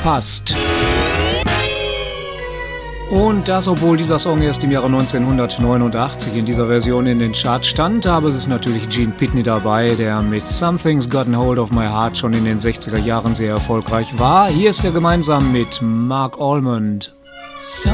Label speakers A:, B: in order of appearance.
A: passt. Und das, obwohl dieser Song erst im Jahre 1989 in dieser Version in den Charts stand, aber es ist natürlich Gene Pitney dabei, der mit Something's Gotten Hold of My Heart schon in den 60er Jahren sehr erfolgreich war. Hier ist er gemeinsam mit Mark Almond.
B: Something's